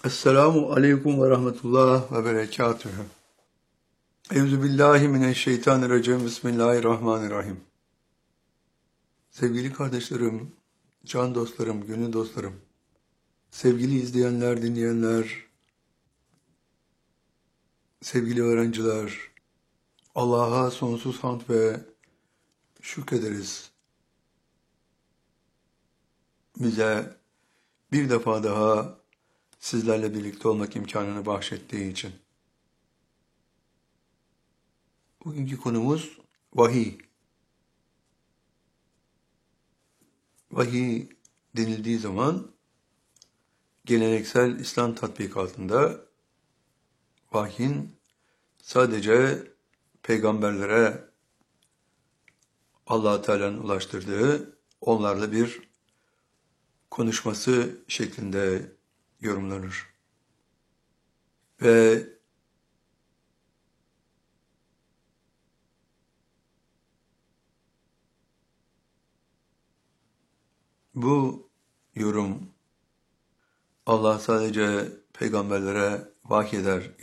Esselamu aleyküm ve rahmetullah ve berekatühü. Euzubillahimineşşeytanirracim. Bismillahirrahmanirrahim. Sevgili kardeşlerim, can dostlarım, gönül dostlarım, sevgili izleyenler, dinleyenler, sevgili öğrenciler, Allah'a sonsuz hamd ve şükrederiz. Bize bir defa daha sizlerle birlikte olmak imkanını bahşettiği için. Bugünkü konumuz vahiy. Vahiy denildiği zaman geleneksel İslam tatbikatında vahyin sadece peygamberlere Allah-u Teala'nın ulaştırdığı onlarla bir konuşması şeklinde yorumlanır. Ve bu yorum Allah sadece peygamberlere vahyeder